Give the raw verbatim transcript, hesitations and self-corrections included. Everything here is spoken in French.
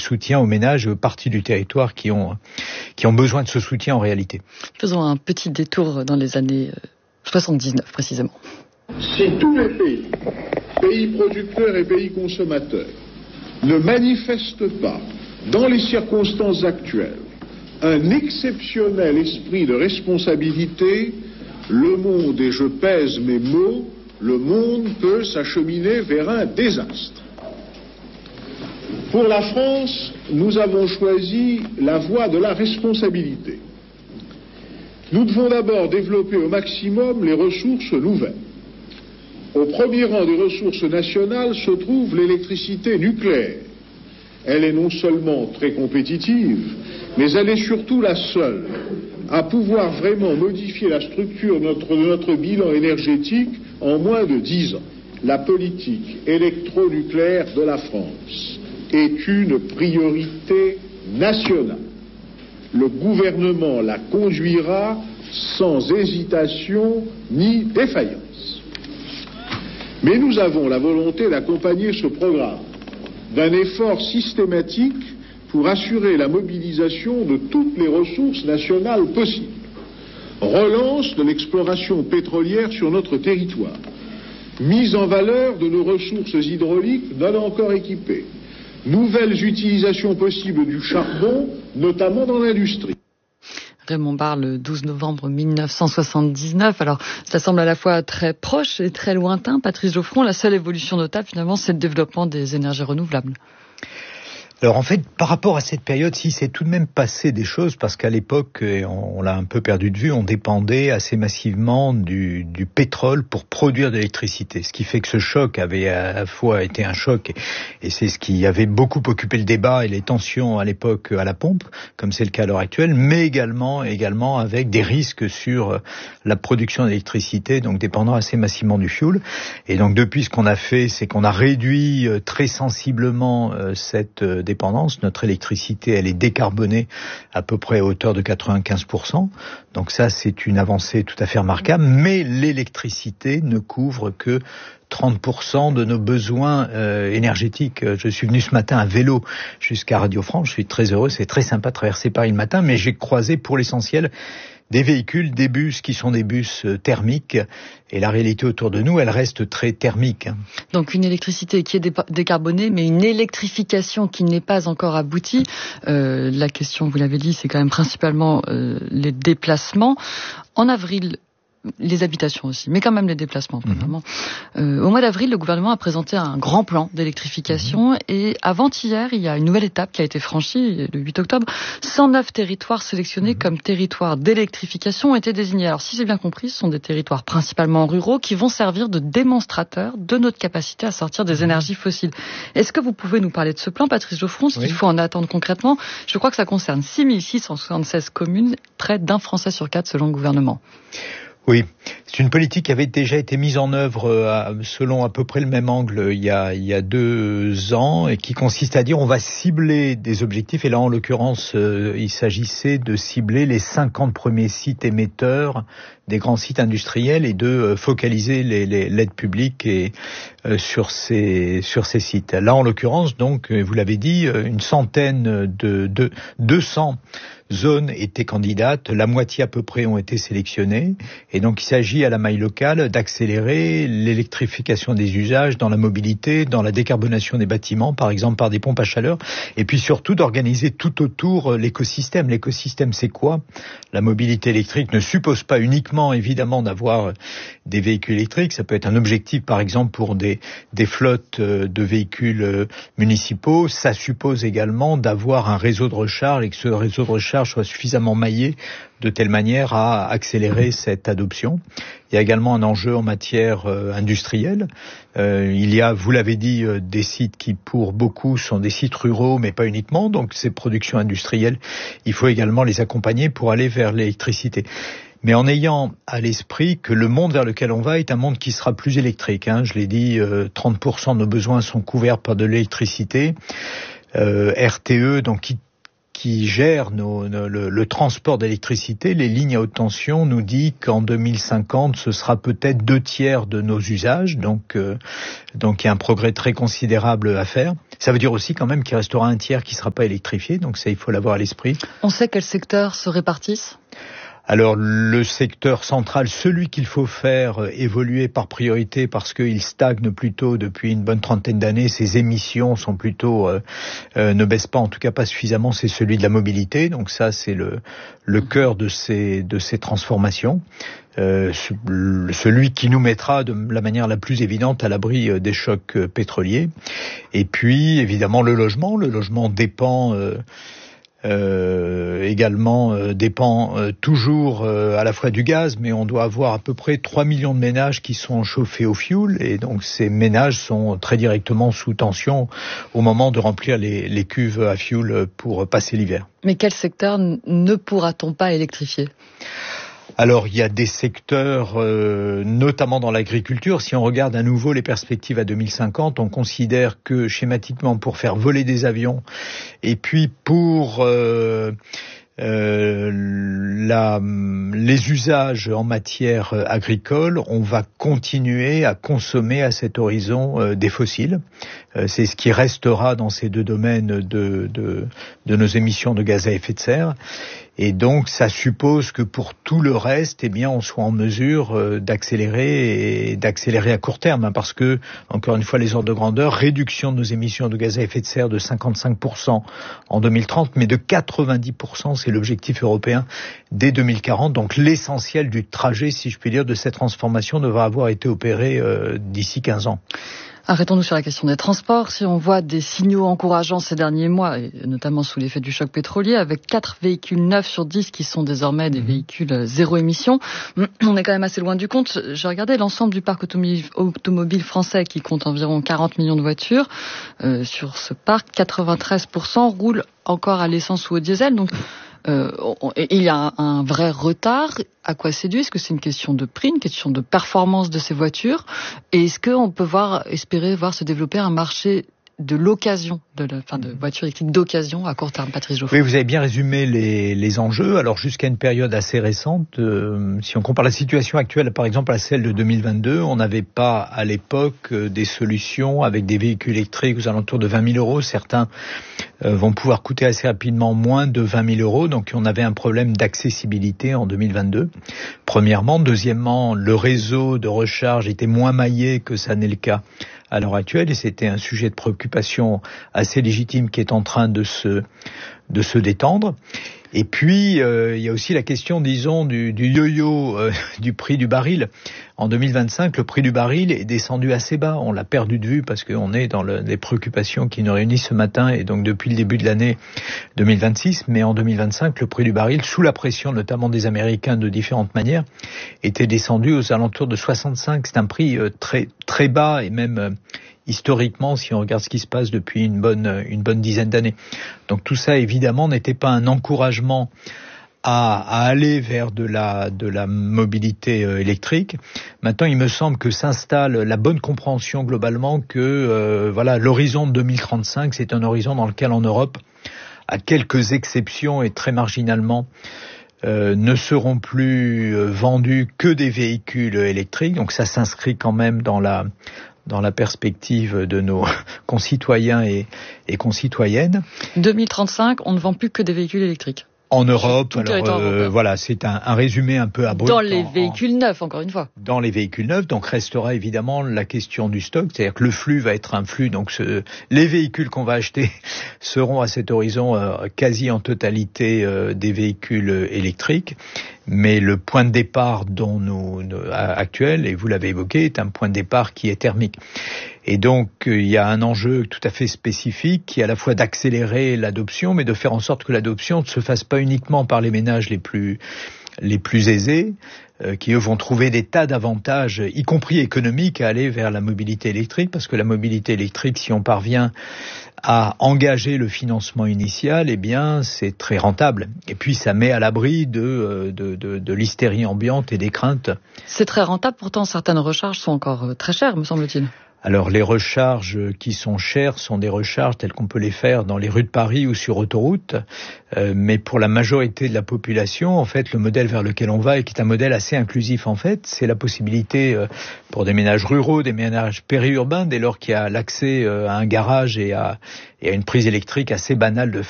soutien aux ménages et aux parties du territoire qui ont, qui ont besoin de ce soutien en réalité. Faisons un petit détour dans les années soixante-dix-neuf précisément. Si tous les pays, pays producteurs et pays consommateurs, ne manifestent pas, dans les circonstances actuelles, un exceptionnel esprit de responsabilité, le monde, et je pèse mes mots, le monde peut s'acheminer vers un désastre. Pour la France, nous avons choisi la voie de la responsabilité. Nous devons d'abord développer au maximum les ressources nouvelles. Au premier rang des ressources nationales se trouve l'électricité nucléaire. Elle est non seulement très compétitive, mais elle est surtout la seule à pouvoir vraiment modifier la structure de notre, de notre bilan énergétique en moins de dix ans. La politique électronucléaire de la France est une priorité nationale. Le gouvernement la conduira sans hésitation ni défaillance. Mais nous avons la volonté d'accompagner ce programme d'un effort systématique pour assurer la mobilisation de toutes les ressources nationales possibles. Relance de l'exploration pétrolière sur notre territoire. Mise en valeur de nos ressources hydrauliques non encore équipées. Nouvelles utilisations possibles du charbon, notamment dans l'industrie. Raymond Barre, le douze novembre mille neuf cent soixante-dix-neuf. Alors, ça semble à la fois très proche et très lointain. Patrice Geoffron, la seule évolution notable, finalement, c'est le développement des énergies renouvelables. Alors en fait, par rapport à cette période, si c'est tout de même passé des choses, parce qu'à l'époque, on, on l'a un peu perdu de vue, on dépendait assez massivement du, du pétrole pour produire de l'électricité. Ce qui fait que ce choc avait à la fois été un choc, et, et c'est ce qui avait beaucoup occupé le débat et les tensions à l'époque à la pompe, comme c'est le cas à l'heure actuelle, mais également, également avec des risques sur la production d'électricité, donc dépendant assez massivement du fioul. Et donc depuis, ce qu'on a fait, c'est qu'on a réduit très sensiblement cette dépendance. Notre électricité, elle est décarbonée à peu près à hauteur de quatre-vingt-quinze pour cent. Donc ça, c'est une avancée tout à fait remarquable. Mais l'électricité ne couvre que trente pour cent de nos besoins euh, énergétiques. Je suis venu ce matin à vélo jusqu'à Radio France. Je suis très heureux. C'est très sympa de traverser Paris le matin. Mais j'ai croisé pour l'essentiel des véhicules, des bus qui sont des bus thermiques. Et la réalité autour de nous, elle reste très thermique. Donc une électricité qui est dé- décarbonée, mais une électrification qui n'est pas encore aboutie. Euh, la question, vous l'avez dit, c'est quand même principalement euh, les déplacements. En avril, les habitations aussi, mais quand même les déplacements. Mmh. Euh, au mois d'avril, le gouvernement a présenté un grand plan d'électrification mmh. et avant-hier, il y a une nouvelle étape qui a été franchie, le huit octobre. cent neuf territoires sélectionnés mmh. comme territoires d'électrification ont été désignés. Alors si j'ai bien compris, ce sont des territoires principalement ruraux qui vont servir de démonstrateurs de notre capacité à sortir des énergies fossiles. Est-ce que vous pouvez nous parler de ce plan, Patrice Geoffron, ce oui. qu'il faut en attendre concrètement? Je crois que ça concerne six mille six cent soixante-seize communes, près d'un Français sur quatre selon le gouvernement. Oui, c'est une politique qui avait déjà été mise en œuvre à, selon à peu près le même angle il y a, il y a deux ans et qui consiste à dire on va cibler des objectifs et là en l'occurrence euh, il s'agissait de cibler les cinquante premiers sites émetteurs des grands sites industriels et de euh, focaliser les, les, l'aide publique et, euh, sur, ces, sur ces sites. Là en l'occurrence donc vous l'avez dit une centaine de, de deux cents zones étaient candidates, la moitié à peu près ont été sélectionnées et donc il s'agit à la maille locale d'accélérer l'électrification des usages dans la mobilité, dans la décarbonation des bâtiments, par exemple par des pompes à chaleur et puis surtout d'organiser tout autour l'écosystème. L'écosystème c'est quoi? La mobilité électrique ne suppose pas uniquement évidemment d'avoir des véhicules électriques, ça peut être un objectif par exemple pour des, des flottes de véhicules municipaux, ça suppose également d'avoir un réseau de recharge et que ce réseau de recharge soit suffisamment maillé de telle manière à accélérer cette adoption. Il y a également un enjeu en matière euh, industrielle. Euh, il y a, vous l'avez dit, euh, des sites qui pour beaucoup sont des sites ruraux, mais pas uniquement. Donc ces productions industrielles, il faut également les accompagner pour aller vers l'électricité. Mais en ayant à l'esprit que le monde vers lequel on va est un monde qui sera plus électrique. Hein. Je l'ai dit, euh, trente pour cent de nos besoins sont couverts par de l'électricité. Euh, R T E, donc qui qui gère nos, nos, le, le transport d'électricité, les lignes à haute tension, nous dit qu'en deux mille cinquante, ce sera peut-être deux tiers de nos usages. Donc, euh, donc il y a un progrès très considérable à faire. Ça veut dire aussi quand même qu'il restera un tiers qui ne sera pas électrifié. Donc ça, il faut l'avoir à l'esprit. On sait quels secteurs se répartissent ? Alors le secteur central, celui qu'il faut faire évoluer par priorité parce qu'il stagne plutôt depuis une bonne trentaine d'années, ses émissions sont plutôt euh, euh, ne baissent pas, en tout cas pas suffisamment, c'est celui de la mobilité. Donc ça c'est le le cœur de ces de ces transformations. Euh, celui qui nous mettra de la manière la plus évidente à l'abri des chocs pétroliers. Et puis évidemment le logement, le logement dépend euh, Euh, également euh, dépend euh, toujours euh, à la fois du gaz, mais on doit avoir à peu près trois millions de ménages qui sont chauffés au fioul, et donc ces ménages sont très directement sous tension au moment de remplir les, les cuves à fioul pour passer l'hiver. Mais quel secteur ne pourra-t-on pas électrifier ? Alors, il y a des secteurs, euh, notamment dans l'agriculture. Si on regarde à nouveau les perspectives à deux mille cinquante, on considère que schématiquement, pour faire voler des avions et puis pour euh, euh, la, les usages en matière agricole, on va continuer à consommer à cet horizon euh, des fossiles. Euh, c'est ce qui restera dans ces deux domaines de, de, de nos émissions de gaz à effet de serre. Et donc, ça suppose que pour tout le reste, eh bien, on soit en mesure euh, d'accélérer et d'accélérer à court terme, hein, parce que, encore une fois, les ordres de grandeur, réduction de nos émissions de gaz à effet de serre de cinquante-cinq pour cent en deux mille trente, mais de quatre-vingt-dix pour cent, c'est l'objectif européen dès deux mille quarante. Donc, l'essentiel du trajet, si je puis dire, de cette transformation devra avoir été opéré euh, d'ici quinze ans. Arrêtons-nous sur la question des transports. Si on voit des signaux encourageants ces derniers mois, et notamment sous l'effet du choc pétrolier, avec quatre véhicules neuf sur dix qui sont désormais des véhicules zéro émission, on est quand même assez loin du compte. J'ai regardé l'ensemble du parc automobile français qui compte environ quarante millions de voitures. Euh, sur ce parc, quatre-vingt-treize pour cent roulent encore à l'essence ou au diesel. Donc, Euh, il y a un, un vrai retard. À quoi c'est dû ? Est-ce que c'est une question de prix, une question de performance de ces voitures ? Et est-ce qu'on peut voir, espérer voir se développer un marché de l'occasion, de, la, enfin de voitures électriques d'occasion à court terme, Patrice Geoffroy? Oui, vous avez bien résumé les, les enjeux. Alors jusqu'à une période assez récente, euh, si on compare la situation actuelle par exemple à celle de deux mille vingt-deux, on n'avait pas à l'époque euh, des solutions avec des véhicules électriques aux alentours de vingt mille euros. Certains euh, vont pouvoir coûter assez rapidement moins de vingt mille euros. Donc on avait un problème d'accessibilité en deux mille vingt-deux. Premièrement. Deuxièmement, le réseau de recharge était moins maillé que ça n'est le cas à l'heure actuelle, et c'était un sujet de préoccupation assez légitime qui est en train de se de se détendre. Et puis, euh, il y a aussi la question, disons, du, du yo-yo euh, du prix du baril. En deux mille vingt-cinq, le prix du baril est descendu assez bas. On l'a perdu de vue parce qu'on est dans le, les préoccupations qui nous réunissent ce matin et donc depuis le début de l'année deux mille vingt-six. Mais en deux mille vingt-cinq, le prix du baril, sous la pression notamment des Américains de différentes manières, était descendu aux alentours de soixante-cinq. C'est un prix euh, très très bas et même euh, historiquement, si on regarde ce qui se passe depuis une bonne une bonne dizaine d'années. Donc tout ça, évidemment, n'était pas un encouragement à, à aller vers de la de la mobilité euh, électrique. Maintenant, il me semble que s'installe la bonne compréhension globalement que euh, voilà, l'horizon de deux mille trente-cinq, c'est un horizon dans lequel en Europe, à quelques exceptions et très marginalement, Euh, ne seront plus euh, vendus que des véhicules électriques. Donc ça s'inscrit quand même dans la dans la perspective de nos concitoyens et, et concitoyennes. deux mille trente-cinq, on ne vend plus que des véhicules électriques. En Europe, alors euh, voilà, c'est un, un résumé un peu abrupt. Dans les en, véhicules en, neufs, encore une fois. Dans les véhicules neufs, donc restera évidemment la question du stock, c'est-à-dire que le flux va être un flux, donc ce, les véhicules qu'on va acheter seront à cet horizon euh, quasi en totalité euh, des véhicules électriques. Mais le point de départ dont nous, nous actuel, et vous l'avez évoqué, est un point de départ qui est thermique. Et donc, il y a un enjeu tout à fait spécifique qui est à la fois d'accélérer l'adoption, mais de faire en sorte que l'adoption ne se fasse pas uniquement par les ménages les plus les plus aisés, euh, qui eux vont trouver des tas d'avantages, y compris économiques, à aller vers la mobilité électrique, parce que la mobilité électrique, si on parvient à engager le financement initial, eh bien, c'est très rentable. Et puis, ça met à l'abri de, de, de, de l'hystérie ambiante et des craintes. C'est très rentable, pourtant certaines recharges sont encore très chères, me semble-t-il. Alors les recharges qui sont chères sont des recharges telles qu'on peut les faire dans les rues de Paris ou sur autoroute, euh, mais pour la majorité de la population, en fait, le modèle vers lequel on va et qui est un modèle assez inclusif en fait, c'est la possibilité euh, pour des ménages ruraux, des ménages périurbains, dès lors qu'il y a l'accès euh, à un garage et à, et à une prise électrique assez banale de